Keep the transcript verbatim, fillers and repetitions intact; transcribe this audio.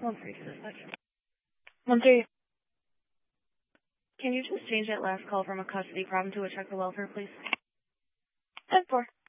One three to dispatch. One three. Can you just change that last call from a custody problem to a check for welfare, please? Ten four.